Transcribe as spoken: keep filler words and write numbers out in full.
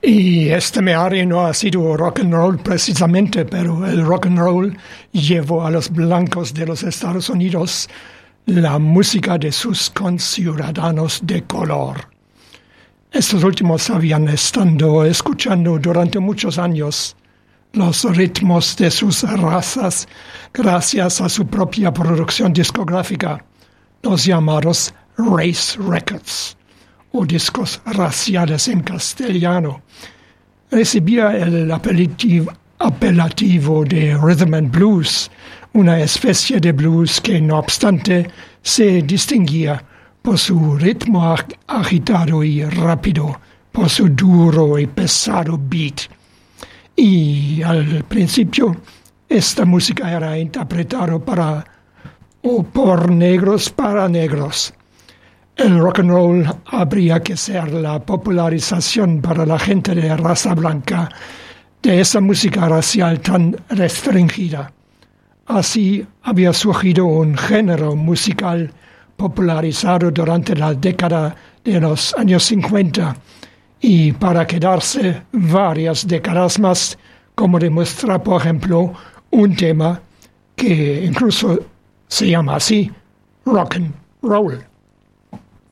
Y este mi área no ha sido rock and roll precisamente, pero el rock and roll llevó a los blancos de los Estados Unidos la música de sus conciudadanos de color. Estos últimos habían estado escuchando durante muchos años los ritmos de sus razas gracias a su propia producción discográfica, los llamados Race Records, o discos raciales en castellano. Recibía el apelativo, apelativo de Rhythm and Blues, una especie de blues que, no obstante, se distinguía por su ritmo agitado y rápido, por su duro y pesado beat. Y al principio, esta música era interpretada para o por negros para negros. El rock and roll habría que ser la popularización para la gente de raza blanca de esa música racial tan restringida. Así había surgido un género musical popularizado durante la década de los años cincuenta y para quedarse varias décadas más, como demuestra, por ejemplo, un tema que incluso se llama así, rock and roll.